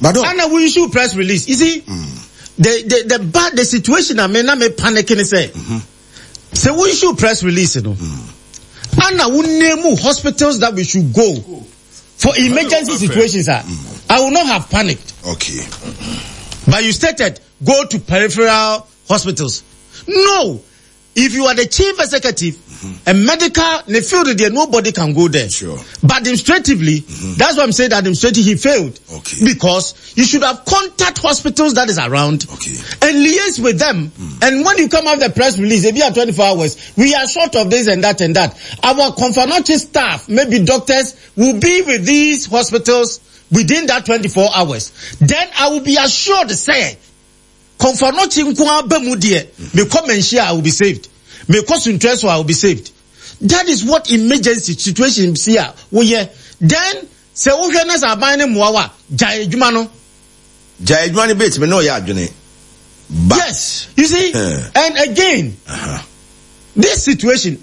And we issue press release. You see, the situation I mean, I'm panicking and say, so we issue press release, you know. And I will name hospitals that we should go for emergency situations. I will not have panicked. Okay. But you stated, go to peripheral hospitals. No. If you are the chief executive, a medical, in the field there, nobody can go there. Sure. But administratively, that's why I'm saying that administratively he failed. Okay. Because you should have contact hospitals that is around and liaise with them. And when you come out the press release, if you are 24 hours, we are short of this and that and that. Our Confanochi staff, maybe doctors, will be with these hospitals within that 24 hours. Then I will be assured to say, Confanochi nkwa bemudie, me come and share, I will be saved. Me cause interest, I will be saved. That is what emergency situation is here. Then, se uhenes are buying muawa, jai jumano. Jai jumani bits, me no ya june. Yes, you see, and again, this situation,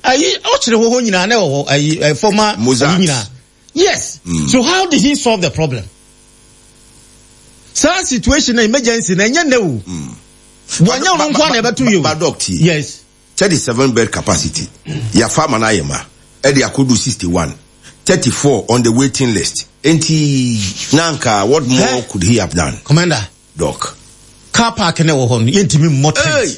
former Mozart. Yes. So how did he solve the problem? Such situation, emergency, yes. 37 bed capacity. Ya farmer na yema. Edi akudu 61. 34 on the waiting list. Enti nanka, what more could he have done? Commander. Doc. Car park ne wo hon. Yenti mi motor. Hey.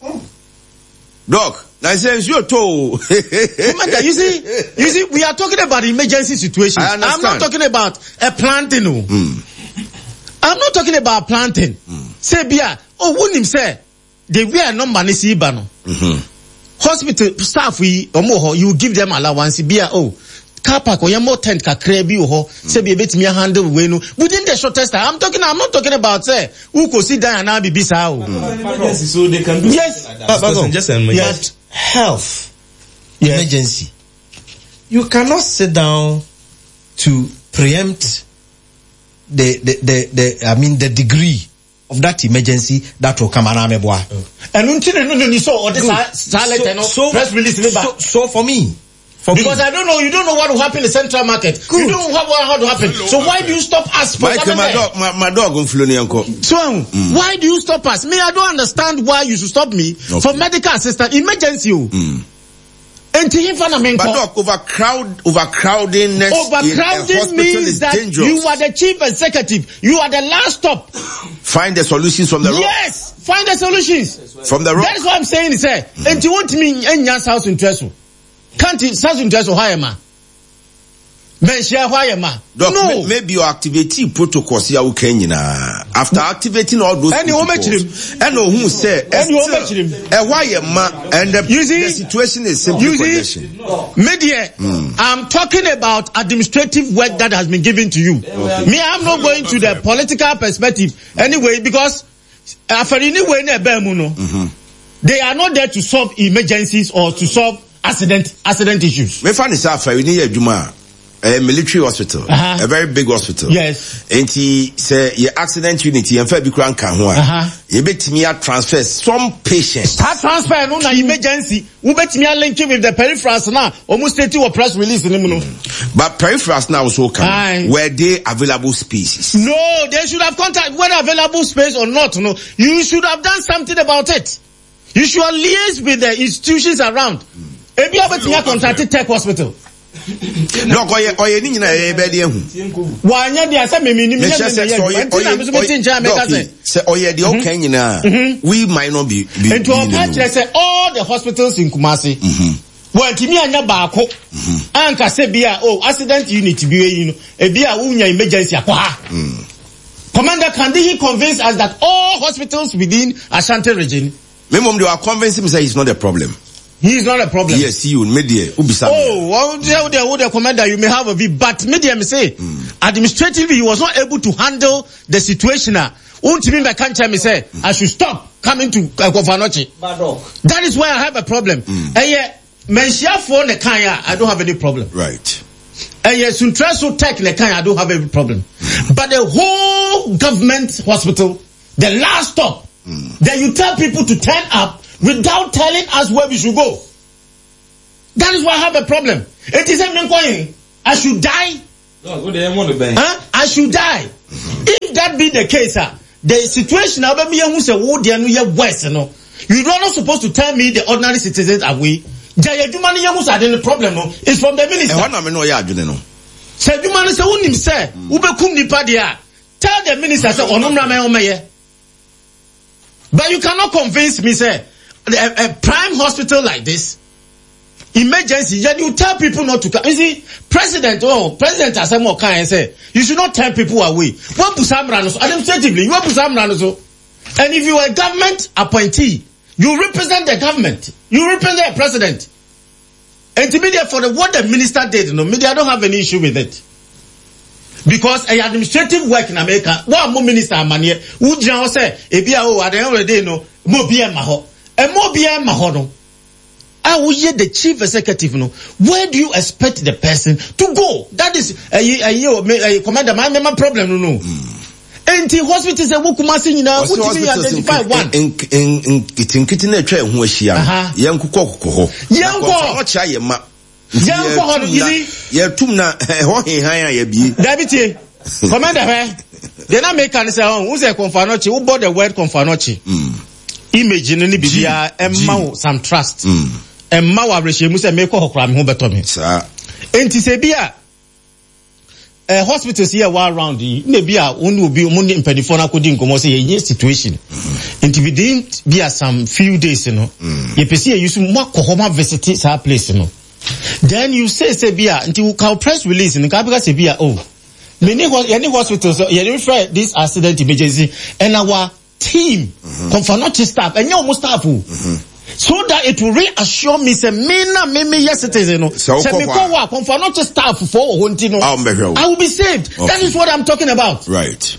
Doc. Now says you're told. Commander, you see, we are talking about emergency situations. I'm not talking about a planting. I'm not talking about planting. Say bia, wouldn't him say, they wear no money si bano. Hospital staff you give them allowance bia car park or more tent ka krebi say be bet me handle we no within the shortest time. I'm not talking about say who could sit down and now be bisa so they can do but health emergency, you cannot sit down to preempt the degree of that emergency that will come around me boy. And press release so for me, because I don't know, you don't know what will happen in the central market. Good. You don't know what will happen. So why do you stop us for my dog on So why do you stop us? I don't understand why you should stop me for medical assistance emergency. And but overcrowding means that dangerous. You are the chief executive. You are the last stop. Find the solutions from the rock. Yes, find the solutions from the rock. That is what I'm saying. And you want me in your house in Treso? Can't it house in Treso hire ma? No. Maybe you activate protocols here after activating all those protocols. And who say and the situation is simple. Media, I'm talking about administrative work that has been given to you. Me, I'm not going to the political perspective anyway, because they are not there to solve emergencies or to solve accident issues. A military hospital, a very big hospital. Yes. And he say your accident unity and fair bikran kanwa. You bet me transfer some patients. That transfer no na emergency. We bet me link with the peripherals now. Almost 30 press release in But peripherals now also come. Were they available spaces? No, they should have contacted whether available space or not. No, you should have done something about it. You should liaise with the institutions around. If you have a contacted Tech Hospital. No, oye ni nyina ebede ehu. Wanya dia say me say oye de o kan nyina we might not be and to patch say all the hospitals in Kumasi. When timi anya baako anka say bia accident unit bi you know e bia unya emergency akwa. Commander, can he convince us that all hospitals within Ashanti region? Me mom they are convincing me say it's not a problem. He is not a problem. Yes, you media. The commander, you may have a view, but media may say, administratively, he was not able to handle the situation. I should stop coming to Confanochi. That is why I have a problem. I don't have any problem. Right. And yes, Treso Tech I don't have any problem. But the whole government hospital, the last stop, then you tell people to turn up without telling us where we should go. That is why I have a problem. It is a I should die. I should die. If that be the case, the situation now be who say wo dey no ye worse no. You are not supposed to tell me the ordinary citizens are we. Jaya Jumani Yamus had any problem no. It's from the minister. Say Jumani say unim say ubekum nipa dia. Tell the minister say onumra me omeye. But you cannot convince me say a prime hospital like this, emergency, then you tell people not to come. You see, president has some more kind say you should not tell people away. What administratively, you are and if you are a government appointee, you represent the government. You represent the president. And to be there for what the minister did, no, media don't have any issue with it. Because a administrative work in America, what more minister mania, who just say, ebia at the end of the day, no, more BM maho. And more BM maho. I will hear the chief executive, no. Where do you expect the person to go? That is a commander, my problem, no. And the hospitals are Wukumasi, you know, what do you identify one? In Kitine Tre, who is she? Yanko. Deputy, Commander, they not make an say, who's a Confanochi, who bought the word Confanochi? Image in any Bibia, and Mao, some trust. And Mawa Reshimus and Mako Hokram, who better me. And Tisabia. Hospitals here were around the Nebia will be Mundi in Penifona couldn't come say a situation. And to be didn't be some few days, you know. You see, you should more Kohoma visit our place, you know. Then you say Sebia until you can press release in the Capital Sebia. Oh, many hospitals, you refer this accident emergency and our team, Confanochi staff, and your Mustafu. So that it will reassure me, say, me, yes, it is, you know. Say, me go work, Confanochi staff for Hontino. I will be saved. Okay. That is what I'm talking about. Right.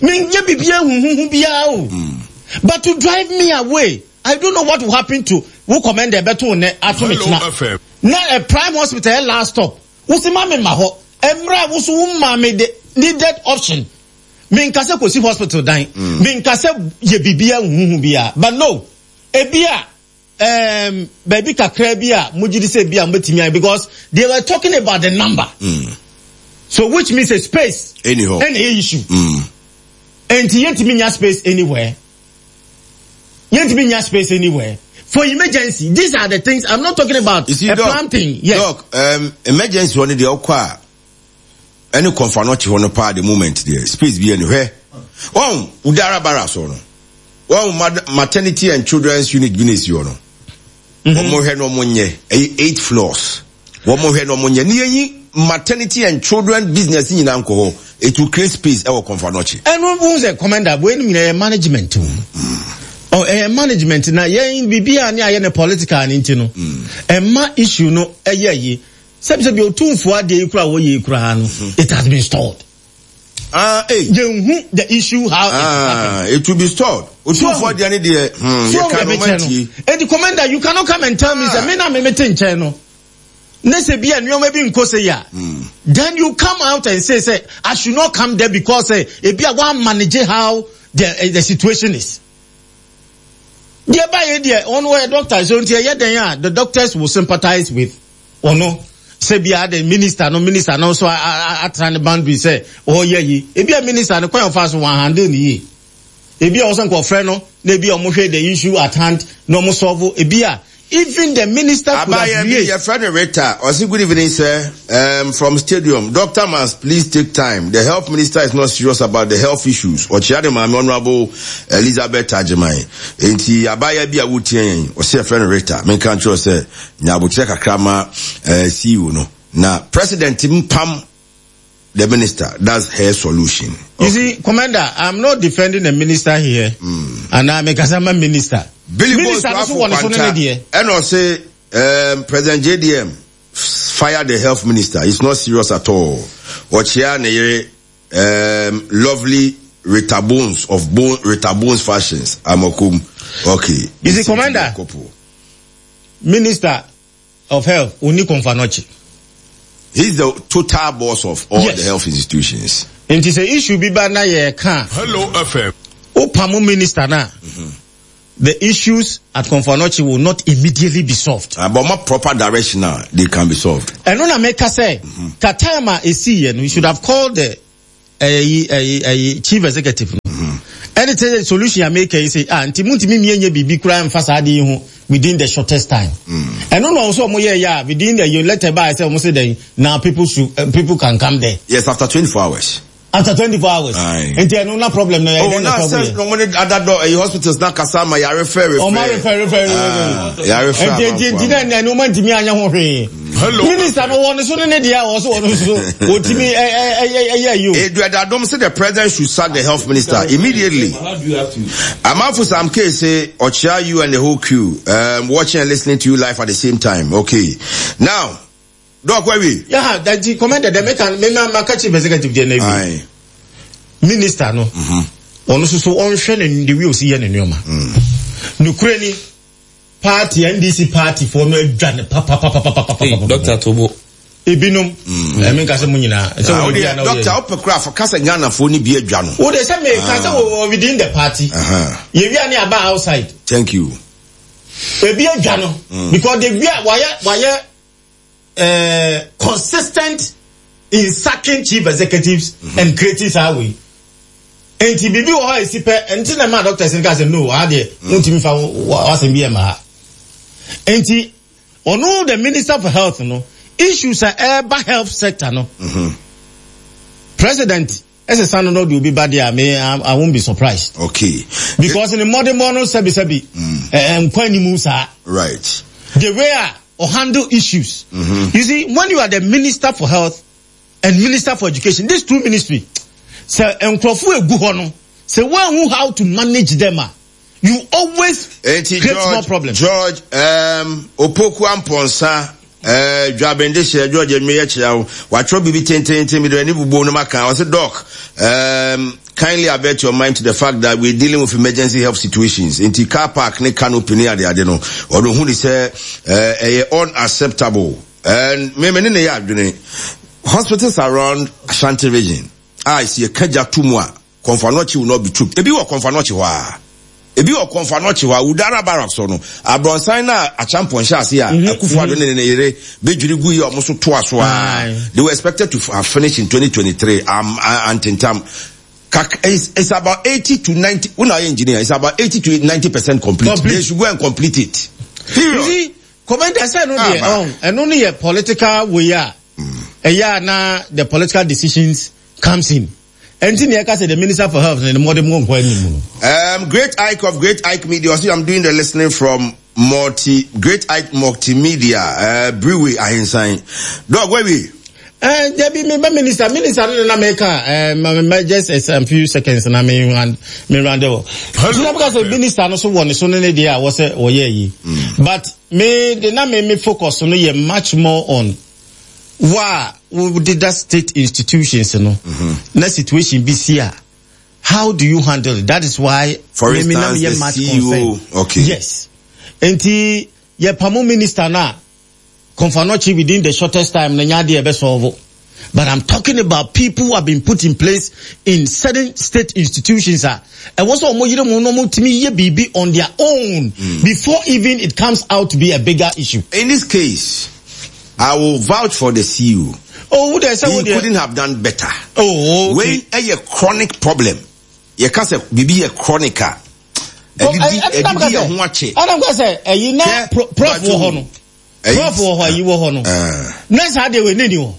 But to drive me away, I don't know what will happen to who command the better on the now a prime hospital last stop. Usimame maho. Emra usumame the needed option. Minkase kosi hospital dying. Minkase ye bibia bia. But no. Ebia baby kakrebia mujidi bia mbetimia because they were talking about the number. So which means a space. Anyhow. Any issue. And yet minya space anywhere. Yet minya space anywhere. For emergency, these are the things I'm not talking about. You see, a planting. Yes. Doc, emergency one the okwa. Any Confanochi one part the moment there. Space be anywhere. One udara barasono. One maternity and children's unit business you know. One more no money. 8 floors. One more no money. Near maternity and children business in alcohol. It will create space our Confanochi. And who's a commander? When we management too. Oh, management na ye bibia ni aye na political anti no. Ma issue no ye. Sebi be otumfo ade kura wo ye kura no. It has been stored. The issue how it will be stored. Otumfo ade ani de and the commander you cannot come and tell me say me na me meeting no. Nese bia nyo be nko say ya. Then you come out and say I should not come there because e bia wan manage how the situation is. The doctors will sympathize with or no. Say be the minister no so I trying the boundary say oh yeah if be a minister no quite fast one handle ni if be also go friend no maybe the issue at hand no mo solve even the minister could have your friend Rita or say good evening sir from stadium Dr. Mans please take time the health minister is not serious about the health issues or chiade my honorable Elizabeth Tajimai enti abaya bia wutie or say friend Rita men kan tro say nyabotre kakrama CEO no na president mpam the minister that's her solution. You see commander I'm not defending the minister here and I'm a Kasama minister. Billy Bones and I say President JDM fired the health minister. He's not serious at all. Lovely Rita Bones of Rita Bones fashions. Amokum. Okay. You see, Commander, Minister of Health, Uni Confanochi. He's the total boss of all the health institutions. And it's an issue be bad na ye can. Hello FM. Opamu minister na. The issues at Confanochi will not immediately be solved. But more proper direction now, they can be solved. And when I make a say, Katama is here, we should have called the chief executive. is a solution I make is say anti-munti me be crime fasadi within the shortest time. And also within the you letter by say almost say now people can come there. Yes, after 24 hours. After 24 hours. And there no problem. Oh, now says no money other hospitals now Kasama ya refer. Oh, my refer. Ya refer. And didn't no man to me hello. Minister no one so dia also to me you. I don't say the president should sack the health minister immediately. How do you have to? I'm out for some case say Ocha you and the whole queue watching and listening to you live at the same time. Okay. Now Doc, where we? Yeah, that the commander, the Makachi executive Navy. Minister, no. On so on Shen and the wheels here in Yoma. Nukreni party, NDC party for no Papa. Dr. Tobo. Ibinum, I mean, Casamunina. Dr. Uppercraft for Casagana for Nibia Jano. Oh, they said me, Casa within the party. You are near about outside. Thank you. Ebia Jano. Because they why consistent in sacking chief executives and creating our way. And to be why is and till the man doctors and guys no, I did was in BMA. And on all the Minister for Health, no issues are by health sector, no. President, as a son of no will be bad, I won't be surprised. Okay. Because in the modern mono sabi and Kwani Musa. Right. The way or handle issues. You see, when you are the Minister for Health and Minister for Education, these two ministries, say say one who how to manage them, you always create more problems. George, Opoku Amponsa, Jabendesha, George, Watro Bibi Tente, Midwani Bonamaka, I said, Doc, kindly avert your mind to the fact that we're dealing with emergency health situations. In the car park, ne canopy near the Adeno, or the who say, unacceptable. And maybe hospitals around Ashanti region. I see a Kaja Tumwa, Confanochi will not be true. Ebi wa Confanochi wa. Ebi wa Confanochi wa, Udara Baraksono. Abronsaina, a champion Shasia, a Kufado Nere, Bejurigu, almost 2 hours. They were expected to have finished in 2023. Antintam. It's about 80 to 90. When I engineer, it's about 80 to 90% complete. They should go and complete it. You see, Commander said and only a political way. Now the political decisions comes in. And the Minister for Health and the modern Great Ike of Great Ike Media. See, I'm doing the listening from Great Ike Multimedia. Brewery Ahinsain. Dog, where we? Minister in America, just a few seconds and I mean, because the minister also won so many day was but me focus on much more on why did that state institutions, you know, that situation be here. How do you handle it? That is why, for instance, the CEO, okay. Yes. And the Pamo minister now, Confanochi within the shortest time, but I'm talking about people who have been put in place in certain state institutions. And what's on their own before even it comes out to be a bigger issue. In this case, I will vouch for the CEO. He couldn't have done better. Oh, okay. When a chronic problem, you can't say be a chronica. I'm going to say, you know, Prof. Wohono. Prof. Wohono. That's how they were new.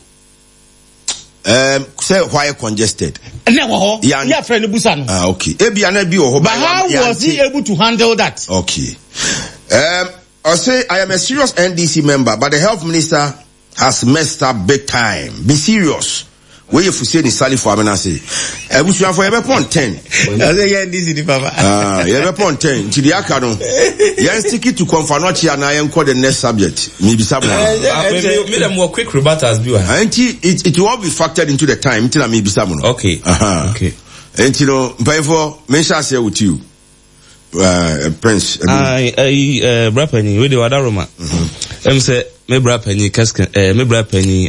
Say why congested. Yeah, friend Busano. Okay. But how was he able to handle that? Okay. I say I am a serious NDC member, but the health minister has messed up big time. Be serious. Where you say the Sally for Amenase. I wish you have for every point 10. I say NDC papa. Every point 10. To the Akano. You stick it to Confanochi and I am called the next subject. Maybe someone. Make them more quick rebuttals, it will all be factored into the time until I may be someone. Okay. Okay. And you know, before mention say with you. Prince. Brapeni, we do other Roma. Say, me brapeni, me brapeni.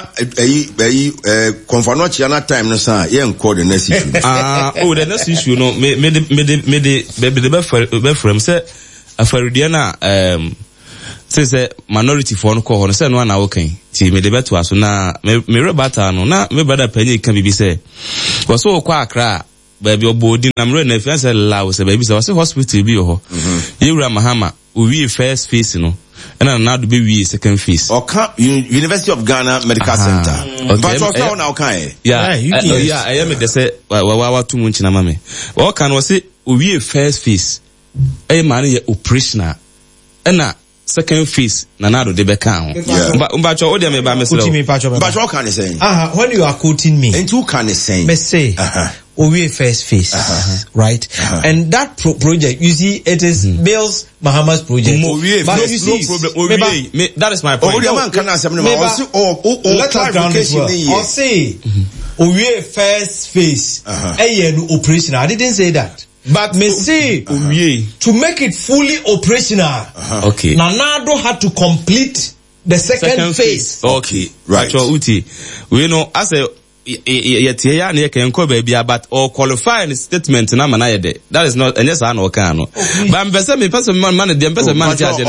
Confanochi another time, no sir. You call the next issue. The next issue, no. Me the befrem say, a Faridiana, say minority for no call, say no one okay. See me the better was na me rebata no na me brother penny can be say. Was so kwa kra. baby obodi na mre na fiance law se baby se was hospital bi ho yewura mahama we first phase no na na do be we second phase Oka University of Ghana Medical Center but also na oka yeah I am dey say wa to munchi na mame oka no say we first phase man ye operational na second phase na do de be kan ho mba cho odi me ba meslo but what can you say when you are quoting me and who can you say me say we first phase right and that project you see it is Bills Mahama's project but you see that is my point I'll say we first phase operational. I didn't say that. But me say to make it fully operational, okay. Nanado had to complete the second phase. Okay, right. So Uti, we know as a yetiya ne can call baby but or qualifying statement na manayede. That is not anyes an okano. But mpese me person man the person man charge.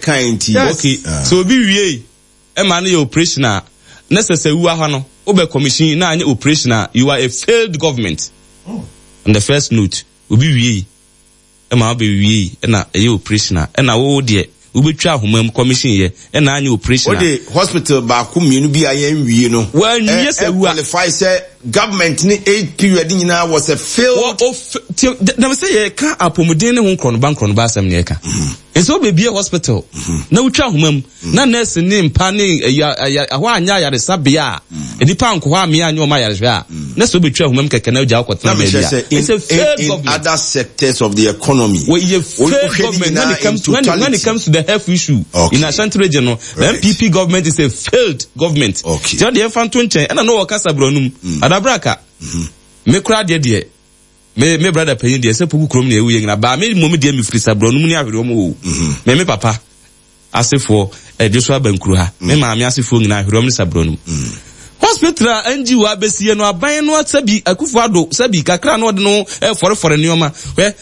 Okay. So be we e man your operational necessary wu ha no obe commission na anya operational you are a failed government. On the first note obi wie e ma be wie na e operational e na wo de ubetwa homam commission ye e na anya operational o de hospital ba ku mienu bi ayen wie no well yes qualify say government ni 8 period nyina was a failed na say ye ka apomuden ne ho nkron ba asem ne ka so be be hospital na utwa homam na nurse ni mpa ni aho anya yare sabia edipa nko ha me anya o ma yare hwa na so betwa homam keke na uja akotena ma bia it's a failed government in other sectors of the economy well you failed government when it comes to the health issue in Ashanti region no the MPP government is a failed government so the infanto nchen na no wakasa bronum adabraka me kura de me brother penyin de se poku krom na ewu yengina ba me momi de me frisa bronum ni ahwere mo wo me papa asefo Joshua Bankuru ha me maami asefo ngina ahwere mo sabronum hospital NGO abesie no aban no sabi Akufo-Addo sabi kakra no de no fore nioma we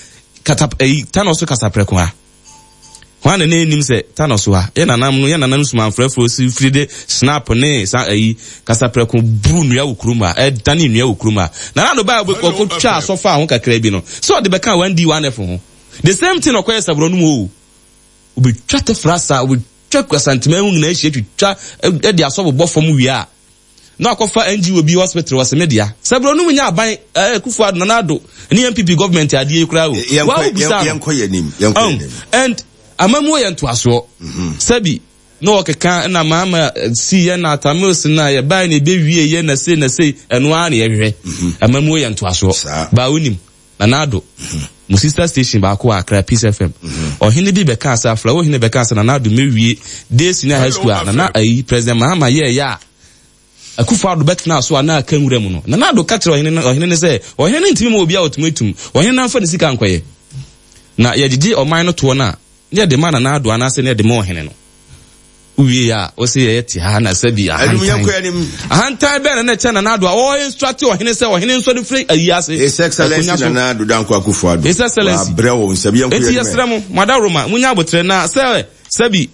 tanoso kasapreko ha wana ne nim se tanoso ha ye nanam suma frefro si fride snap ne sa kasapreko bru nua okruma dani nua okruma na no ba ko twa sofa ho kakra bi no so de beka 1D1F ho the same thing okoye sabro no mo obi twate frasa obi twakwa santime hu na ehie twitwa de aso bo fom wi na akofa NGO bi hospital was media sabro no nya aban Akufo-Addo nanado ni MPP government ade ekura o yenkoyenim and amamu yento aso sabi no okeka na mama si ye na Tamils na ye ba na be wie ye na sei eno a na ye hwe amamu yento aso ba onim nanado mu sister station ba ko Accra Peace FM ohine bi beka asa afla ohine beka asa nanado mewie dey senior high school na president Mahama ye ya Akufo-Addo bet na so ana aka nwura mu no nanado ka kire ohine ne say ohine ntimi mo obi a otumatum ohine na mfa ne sika nkwaye na ye gigi oman no to na ye de mana na ado anase ne de mo ohine no uwie ya o se ye ti ha na sabi ahantan be na che na ado o instruct ohine say ohine nso de free ayase his excellency na ado danko Akufo-Addo his excellency brewo nsabi yanko eti yesrem madaroma munya abotre na sabi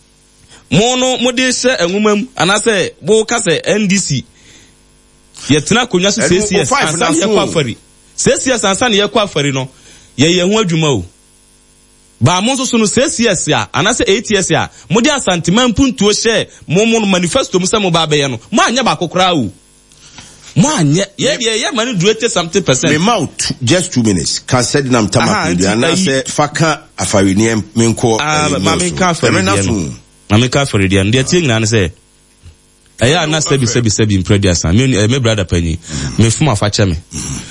mono mode se enwumam anase bo ka se NDC yetena konwa so CCS ansan ye kwa afari CCS ansan ye kwa afari no ye ho adwuma o ba mo so no CCS ya anase ATS ya mode asanteman puntuo hye mo manifesto mu se mo ba be ye no mo anya ba kokora o mo anya ye mani do 80% me mouth just 2 minutes can said nam tamapindu anase faka afari ni menko mamika afari Ameka for the and the thing na say aya na sebi imprediasa me brother pani me fuma facha me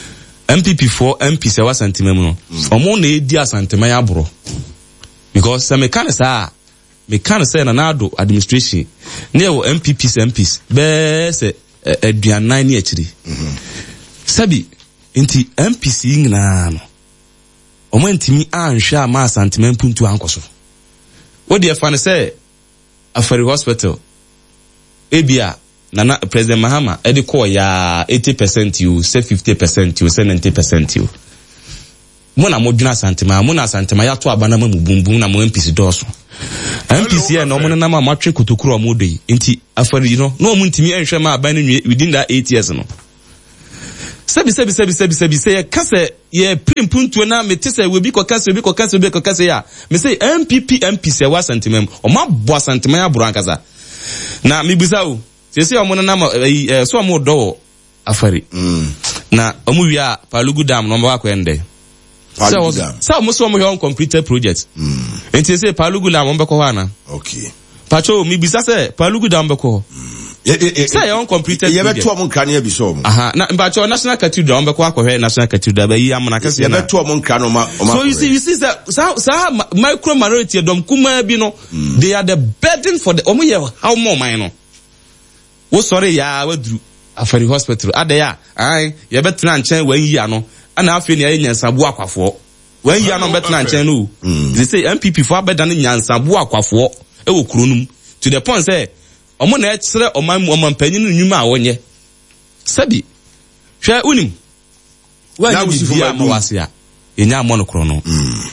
MPP for MP se wa santimem no omo na edi asantema ya bro because se me kan say na ado administration na wo MPs be se aduanan ni akiri sabi nti MPs ngina no omo ntimi anhwa ma asantemem puntu ankoso wo de fa ne say Afari hospital ebia na president Mahama edi call ya 80% you say 50% you say 90% you mona moduna santima ya to abana mamu bumbum na mo MPC doso MPC ya no mona na ma matwe kotokuro omodoi nti afari no ntimi enhwe ma abana within that 8 years no Sebi say kase ye primpuntu na me tese we bi ko kase ya. Me say MP say wa sentiment. O ma bo sentiment aburo ankasa. Na me bisa o. Se omo na so omo do afari. Na omo wi a Palugu Dam no ma akọ So omo so omo he on completed project. Enti say Palugu Dam omo be ko ana. Okay. Pacho me bisa say Palugu Dam be ko. Say on completed. You better to Monkania be so. Na but your National Cathedral on the National Cathedral be amana kase na. You better to Monkano. So you see that micro minority dom kuma bi no they are the burden for the omo how more man no. Wo sorry ya we dru Afari Hospital adaya you better na nchen wan yi ano ana afi ne nyansabu akwafo. Wan yi ano better na nchen no. They say MPP for better na nyansabu akwafo e wo kronum to the point say omo na etsere oman panyin nnwuma a wonye sabi hwe unim wa ni bia ma wasia enya amono kro no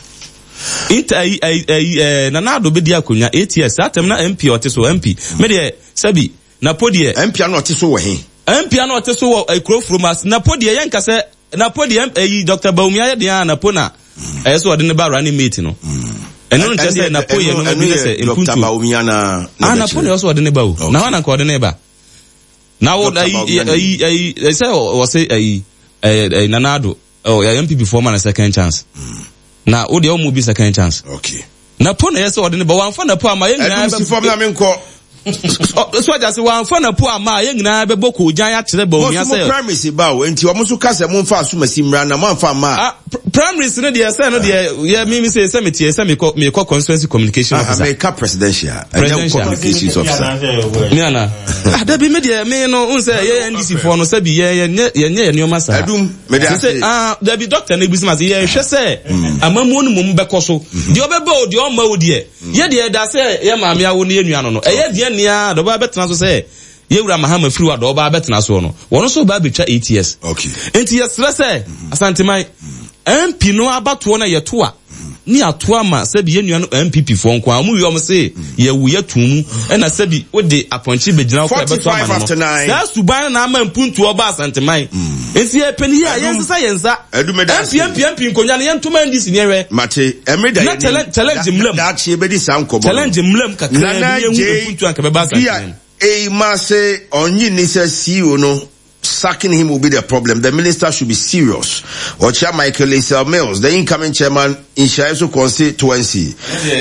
na na do be dia akonya ATS atem na MP oteso MP me de sabi na podie MP na oteso wo he MP na oteso wo ekro fromas na podie yenka se na podie Dr. Baumia ye dia na pona so ode ne ba running mate no eno no chese na poye no bi se impuntu Dr. Baumia na pone also ode ne ba o na wana ko ode ne ba na wo say o say nanado MPP former na second chance na wo de o mu bi second chance okay na pone yes ode ne ba wan fa na po ama ye nyina ba form na menko so just wan fa na po ama ye nyina be boko jan ya kire Baumia say primacy ba o enti o mo so kase mo fa so masimra na man fa ma primaries no dey say no dey yeah me say metie say me call constituency communication officer America presidential communications officer me ana da be me dey me no un say ye NDC for no say bi ye nyoma sa adum me dey say da be doctor na ebusima say ye hwe say amamu no mum bekoso de obeba o de o ma o de ye de da say ye maame awo ne enua no no ye de nia do ba betena so say yewura mahama firi wa do ba betena so no wono so ba betwa ATS okay enti yes say asantemai MP no abato na yeto a ni ato ama sabi yenua no MPP fo nko amu wi o mse ye wu yetumu na sabi wo de aponchi begina ko abato ama no da suban na ama mpuntu oba asantemai enti e pani ya yensa yensa MP nkonya ne yentuma ndisi newe mate emreda na challenge mlam da che be di sanko challenge mlam kakra na yenwu mpuntu anka be ba asantemai mase onyi ni se CEO no sacking him will be the problem. The minister should be serious. Or Chair Michael Lisa Mills, the incoming chairman in Shaiso constituency.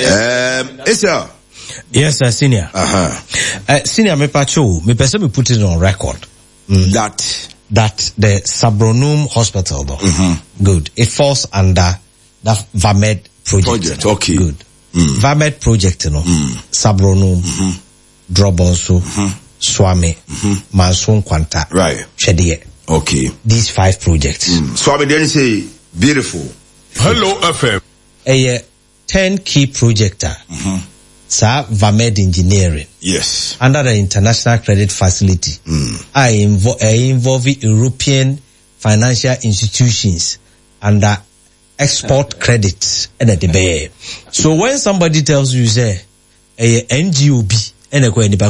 Yes, sir, senior. Senior, me pacho, me person me put it on record. That the Sabronum Hospital, though, good. It falls under the VAMED project. Okay. Good. VAMED project, you know, Sabronum, Drobonso, Swami, Manson Kwanta. Right. Shediye. Okay. These 5 projects. Swami then say, beautiful. Hello, FM. A 10 key projector. Sir, VAMED Engineering. Yes. Under the International Credit Facility. I involve European financial institutions under export credits and at the bay. So when somebody tells you, say, a NGOB, and a coin,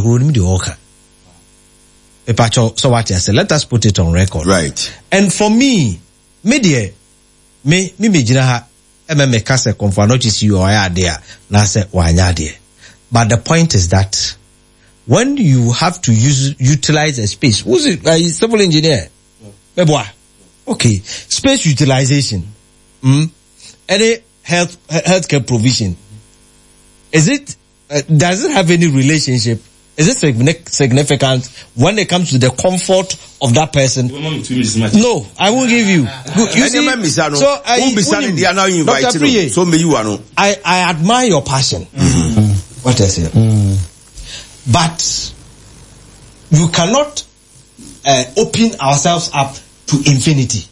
so what I say, let us put it on record. Right. And for me, media, me jina me kase konfa notice you or there, na se wanya there. But the point is that when you have to utilize a space, who's it? Civil engineer? Yeah. Okay. Space utilization. Any healthcare provision. Is it, does it have any relationship? Is it significant when it comes to the comfort of that person? No, I won't give you. You see, so Dr. Priye, I admire your passion. What I say. But you cannot open ourselves up to infinity.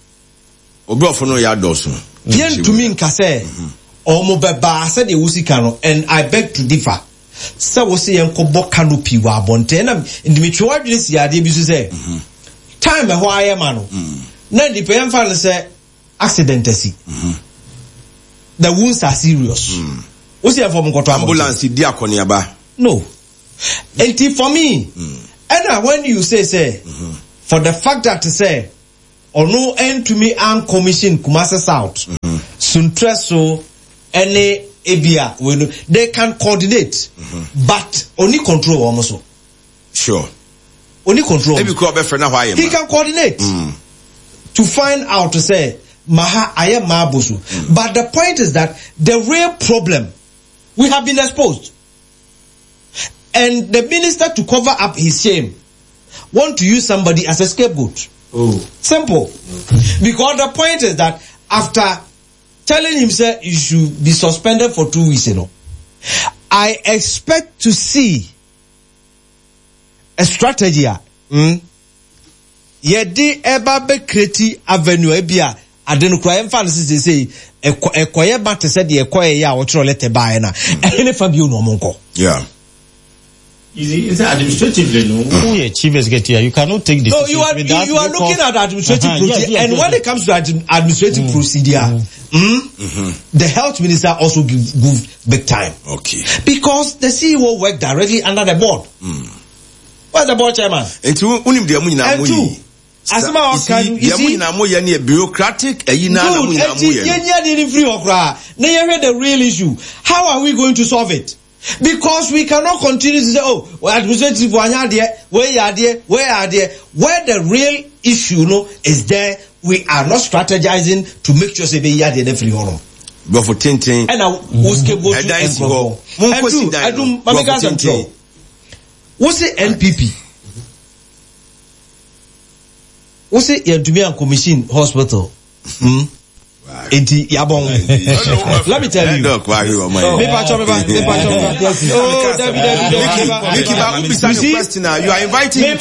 Bien to me nkase omo beba said the and I beg to differ. So we say enkobo canopy wa abonte na ndimetwe wadwene si ade bi so say time ho ayema no na the pen fan say accident asi the wounds are serious we say from nkoto ambulance di akoniaba no and for me and when you say for the fact that say ono entumi an commission Kumasi South Suntreso any ebia when they can coordinate but only control almost. Sure. Only control. He can coordinate to find out to say Maha I am Mabusu. But the point is that the real problem, we have been exposed. And the minister, to cover up his shame, want to use somebody as a scapegoat. Simple. Because the point is that after telling him say you should be suspended for 2 weeks, I expect to see a strategy. Yedi eba be kreti avenue ebia adenu kura emphasis say ekoye ba te said ekoye ya wo lete ba na ene Fabio no monko. Yeah. Is that administratively no? Who your chief executive? You cannot take this. No, you are looking at administrative procedure, and when it comes to administrative procedure, the health minister also give big time. Okay. Because the CEO work directly under the board. What's the board chairman? And two, bureaucratic, the real issue. How are we going to solve it? Because we cannot continue to say, administrative where are there. Where the real issue is there, we are not strategizing to make sure say they are there free home. Go for tinting. And now what's the NPP? What's the Yantumian Commission Hospital? Let me tell you. You are inviting me to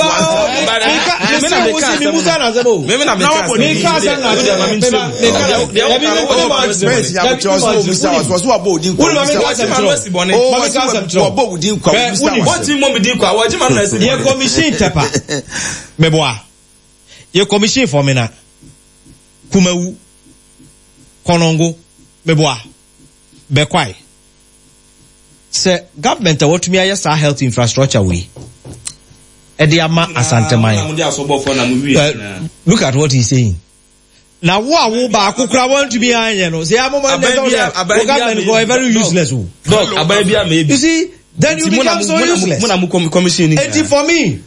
commission for me na Kumawu Konongo Beboa Bekwai. Say government what me ayesa health infrastructure we. Ediama Asantemaya. Look at what he's saying. Now wo ba akukura want to be anya say government go very useless. You see, then you become so useless. And for me,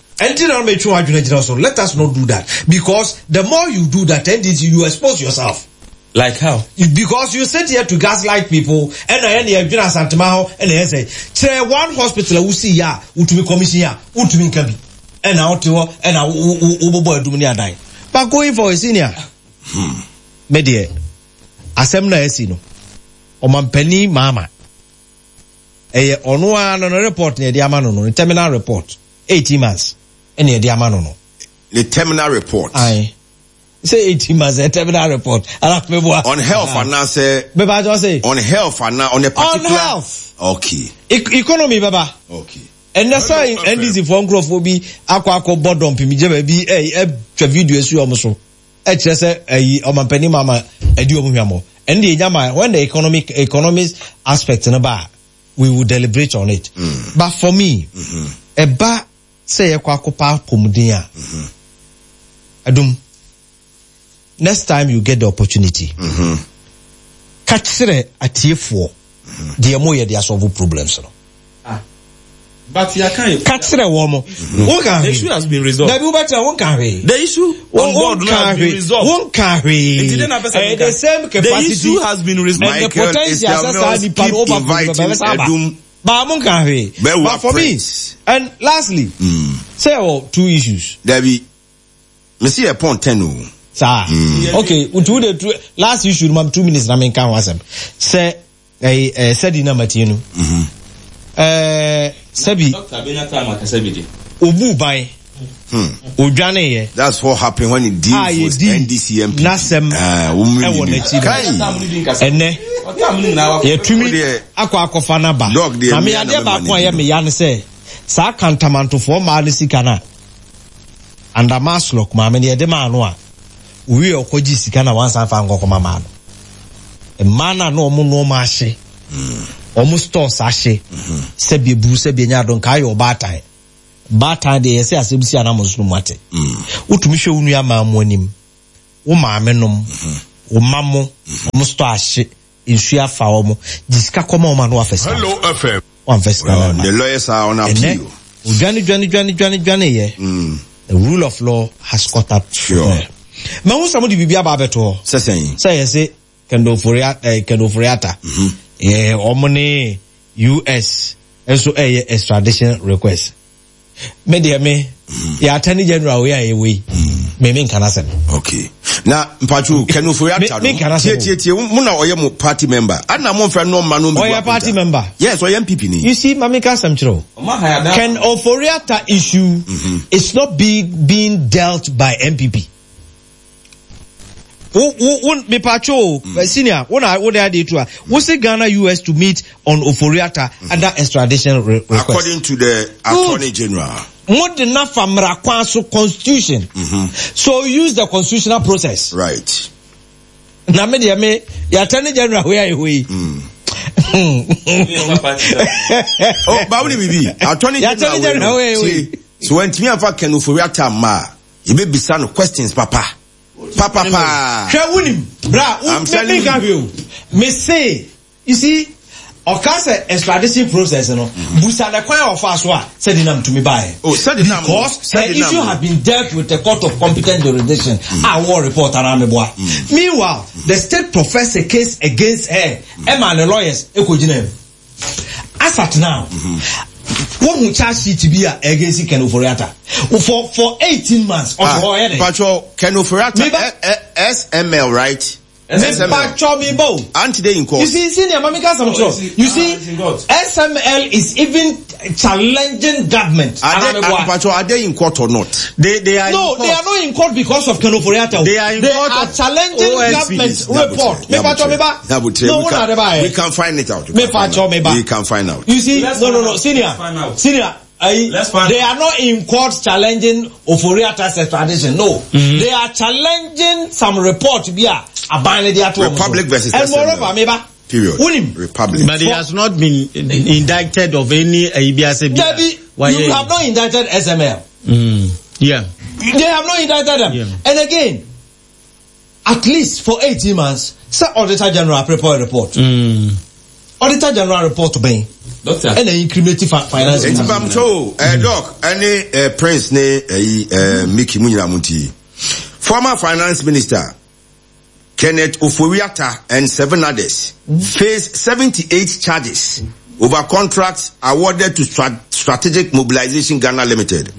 let us not do that, because the more you do that, then you expose yourself. Like how? Because you sit here to gaslight people, and I say, one hospital we see ya, utumi commission ya, utumi kabi, and out to and boy do die. But going for a senior, media, asemna esino, omampeni mama, onwa no report near the amano, the terminal report, 18 months. Any the amano. The terminal report. Aye. Say 18 months a terminal report. On health and now say on health and now on a particular on health. Okay. Economy baba. Okay. And that's why NDC for Nkrofo akwa boredom pi mi je ba bi video esu omoso. Kire say omampani mama edi omuhwamo. And the nyama when the economic aspect na ba, we will deliberate on it. But for me, eba say yakwakopa pomudin adum, next time you get the opportunity, catch atiefo the moye they solve problems. But you can't catch the woman. The issue has been resolved. The issue on board has been resolved. The same capacity. The issue has been resolved. And the potential but for me, and lastly, say 2 issues. Debbie, let's see a point 10. Sir, okay, the last issue, 2 minutes, I mean, can't wasn't. Say, said in a matino. Sebi, Ubu by Ujane. That's what happened when it deals with NDCMP. Nasem, ye tumi akwa akofana ba na me ade ba kwa ye me ya ne se sa kantamanto fo ma ne sika na anda maslok ma me ne de ma no a wi okoji sika na wansa fa ngoko ma ma no e mana no omo no ma hye omo store sa hye se bi buru se bi nya don ka yo batan de ye se asebusi ana mo sunu mate utumi hwe unu ya ma mo anim wo maame nom wo mamo omusto ahye insua fa omo disika koma o ma no afesa Hello FM the lawyers are on appeal Johnny ye the rule of law has caught up. Sure. Me who somebody be about beto say Kendo Furiata omone US also extradition request me dear me ya attorney general we are we me can asem. Okay. Now Mpachu Kendo Furiata tie muna oye mo party member ana mo mfa no manu me party member. Yes, oye MPP ni. You see mami ka asem chiro Ken Oforiata issue is not being dealt by MPP. Me pacho senior what they do we say Ghana US to meet on Oforiata under extradition request according to the Attorney General. More than enough from Rakwanso constitution. So use the constitutional process. Right. Na me the Attorney General where we oh bawuni bibi Attorney General where so when me afa Ken Oforiata ma you be bisa no questions papa. I'm telling you. Me say, you see, Okasa extradition process, Busa the choir of Aswa said in to me by. Oh, said in because the issue have been dealt with the court of competent jurisdiction. I war report around the boy. Meanwhile, the state professed a case against her. Emma and the lawyers, Ekojinem. As at now, what will charge to be against Ken Oforiata for 18 months? Patrol Ken Oforiata SML, right? Anti in court. You see, senior Mamika Samcho. You see, SML is even challenging government. Are they in court or not? They are not in court because of Ken Oforiata. They are challenging government report. We can find it out. We can find out. You see, no, senior. They are not in court challenging Oforiata's extradition. No, they are challenging some report. Republic versus SML. Period. Republic. But he has not been indicted of any ABS. You have not indicted SML. Yeah. They have not indicted them. Yeah. And again, at least for 18 months, say Auditor General prepare a report. Auditor General report to me. Doctor. And then incriminating finance. It's Doc, any Prince Mickey Munyamuti. Former Finance Minister Kenneth Oforiata and 7 others face 78 charges over contracts awarded to Strategic Mobilization Ghana Limited.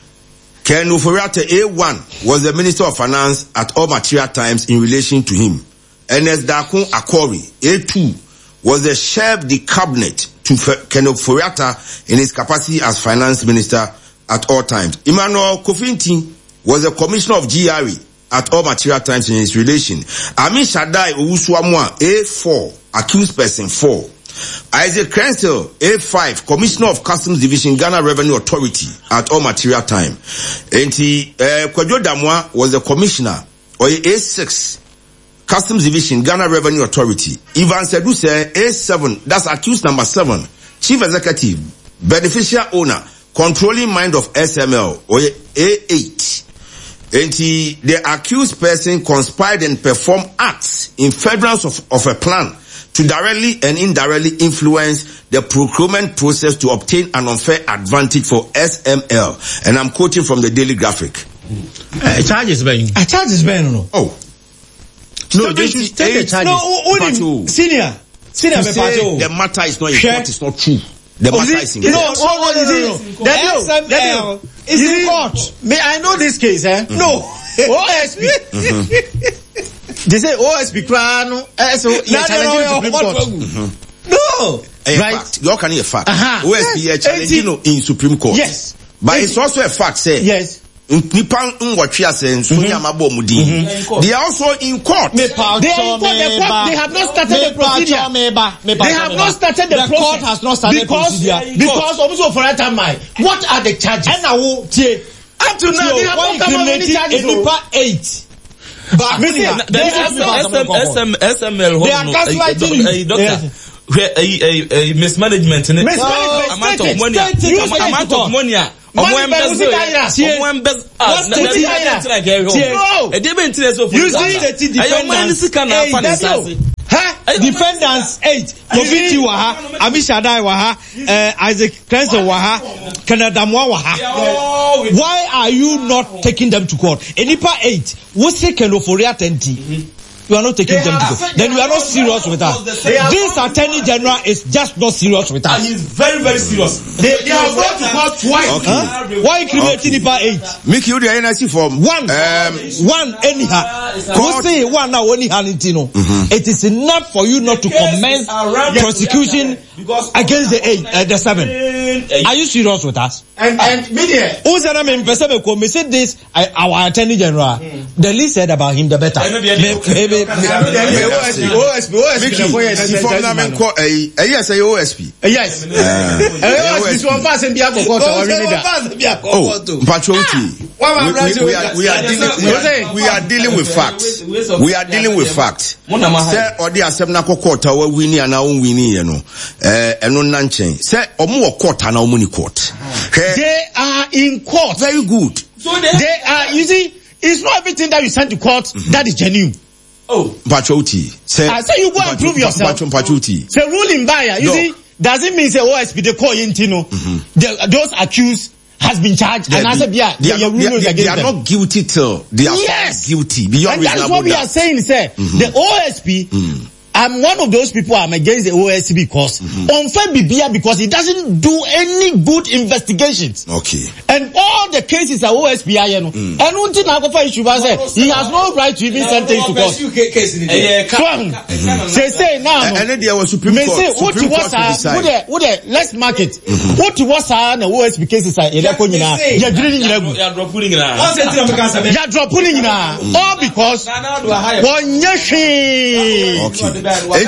Ken Oforiata A1 was the Minister of Finance at all material times in relation to him. Ernest Dakun Akori A2 was the chef de cabinet to Ken Oforiata in his capacity as Finance Minister at all times. Emmanuel Kofinti was the Commissioner of GRE at all material times in his relation. Amin Shaddai Owusuamwa A4, accused person 4. Isaac Crensel A5, Commissioner of Customs Division, Ghana Revenue Authority at all material time. And Kwadwo Damwa was the Commissioner, or A6, Customs Division, Ghana Revenue Authority. Ivan Seduse A7, that's accused number 7, Chief Executive, Beneficial Owner, Controlling Mind of SML, or A8. And the accused person conspired and performed acts in furtherance of a plan to directly and indirectly influence the procurement process to obtain an unfair advantage for SML. And I'm quoting from the Daily Graphic. Charges being. Charges being, no. Oh. No, they should take the charges. No, senior, the matter is not in court, it's not true. The matter is in court. No. SML is in court. I know this case, No. OSP. They say OSP Krano. So challenging Supreme Court. No. Right. You can hear fact. OSP challenging in Supreme Court. Yes. But it's also a fact, say. Yes. They are also in court. They have not started the procedure. They have not started the process. Court has not started the procedure. Because also for that time, what are the charges? Up to now, they have not come up with any charges. 8. But SML, they are gaslighting doctor. Mismanagement in it. Amount of money. Defendants 8. Koviti waha, Amishadai waha, Isaac Crenson waha, Kanadamwa waha. Why are you not taking them to court? Enipa 8. What's the Kenoforia 10? You are not taking them to court. Then you are not serious with us. This Attorney General is just not serious with us. And he's very, very serious. They are going to court twice. Okay. Huh? Why incriminating Nipa 8? Mickey, you the NIC form. One anyhow. Who say one now only Hanitino? It is enough for you not to commence prosecution against the 7. Are you serious with us? And media. Who's the name? We said this. Our Attorney General. The least said about him, the better. OSP. Yes, OSP. Yes. We are dealing with facts. We are dealing with facts. Say odi asem na court our winning and our winning, you know. Eno nanchen. Say omo court and omo ni court. They are in court. Very good. So they are, you see, it's not everything that you send to court that is genuine. Oh, Patroti. Say you go and prove yourself. Patroti. Say ruling buyer, you see, doesn't mean say OSP they call Intino. Those accused has been charged and I said they are not guilty till they are guilty beyond reasonable doubt. And that's what we are saying, sir. The OSP, I'm one of those people. I'm against the OSP because unfair Bibia because it doesn't do any good investigations. Okay. And all the cases are OSP are and until Nagofa issue was he has no right to even sentence to court. Say now. And then there was Supreme Court. Let's mark it. What was the OSP cases are you're dropping all because okay.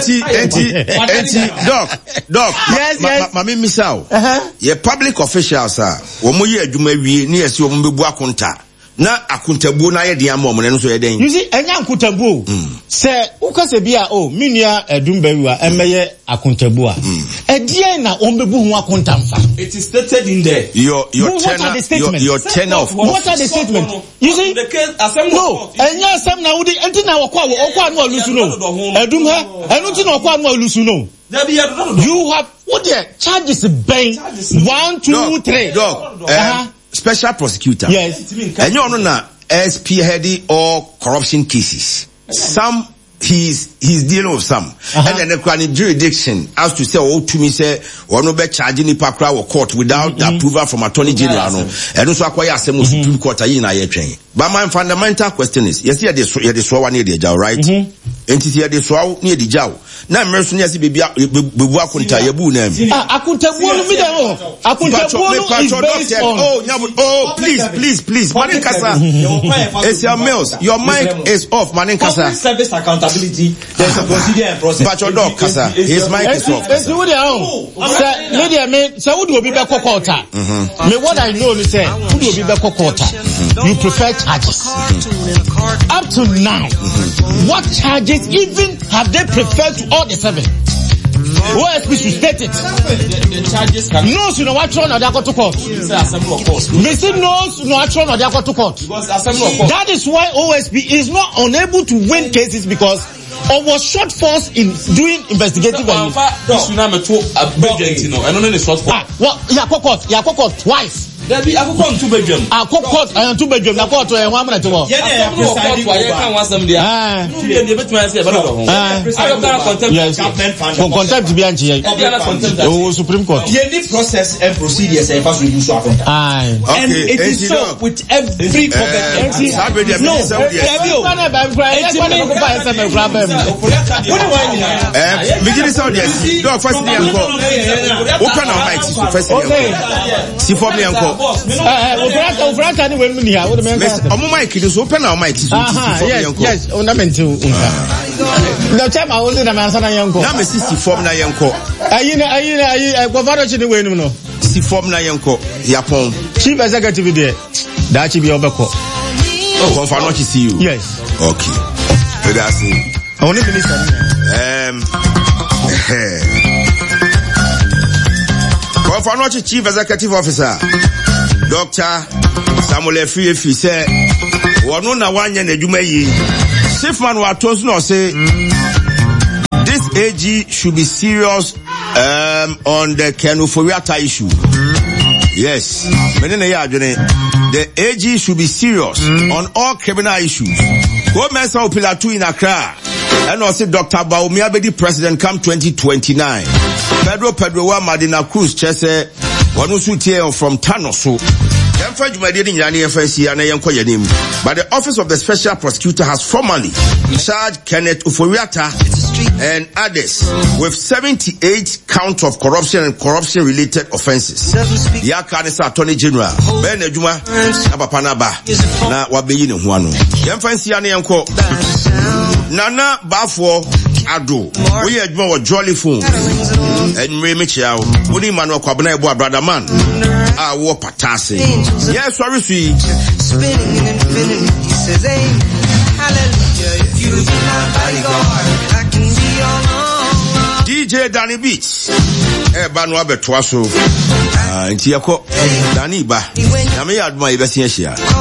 Doc. Yes. Mami misao. Ye public officials are. Womo ye adwuma wie ni esi womo bebu akonta. Na akontabuo na ye de am omo ne so ye den. You see enya akontabuo. Se ukase bia minua edumbawiwa emeye akontabuo a. Edie na ombebu hu akontamfa. It is stated in there. Your tenor of what are the statement? You see the case assembly. No, enya asem na wudi enti na okwa anu alusu no. Edum ha enu ti na okwa anu alusu no. You have what the charges bang 1, 2, 3. Special prosecutor. Yes. And you know na spearheading all corruption cases. Some he's dealing with some. And then the jurisdiction as to say to me say or no be charging the pakra or court without the approval from Attorney General no. And also acquire assembly Supreme Court ayi na ye twen. But my fundamental question is, yes, here the so one near the jaw, right? Entity here the so near the jaw. Now mercy near be akunta yebu name. Akunta bolu mi dey Akunta bolu is based on. Please. Manin Kasa. It's your mails. Your mic is off, Manin Kasa. Public service accountability. There's a procedure and process. But your dog Kasa. His mic is off. It's who they are. Media me say who do be back court. Me what I know is say who do be back court. You prefer charges. Up to now, what charges even have they preferred to all the 7? OSP should state it. The charges can no, so no what run or they go to court. Me say no, what run or they go to court. That is why OSP is not unable to win cases because or was short force in doing investigative work. Well, Yakokot twice. There be Akokot 2 bedroom. Akokot 2 bedroom. Akokot 1 minute to walk. Yes. For contempt to be anti. Oh, Supreme Court. The process and procedures and fast review so and it is so with every government. Yes, the time I was in a man, now 60 form na yanko. Si form na yanko. Yapon. Chief executive there. That should be Obeko. Oh, confirm not to see you. Yes. Okay. That's it. Only minister. Confirm not Chief Executive Officer. Dr. Samuel Efiefi say wono na wanye na adwuma yi. Sifman watos no say this AG should be serious on the Ken Ofori-Atta issue. Yes, the AG should be serious on all criminal issues. Go Mensa Opilatu in Accra. And also Dr. Bawumia Bedi president come 2029. Pedro wa Madina Cruz chese wanusu tie from Tanoso. But the office of the special prosecutor has formally charged Kenneth Ofori-Atta and others with 78 counts of corruption and corruption-related offences. Yakanisa Attorney General Ben Ejuma Abapanaba na wabeyi ne huano. Yemfansi ane yanko Nana Bafo Ado we ejuma wa Jolly Phone and Memechi ao Uni Manuel Kwabena Ebo brother man wo patase. Yes, sorry sweet. Spinning in infinity, he says, hey, hallelujah, if you be my bodyguard, I can be your long. DJ Danny Beats. Banwa betwaso. Nti yako Danny ba. Na me adma ibesi ehia.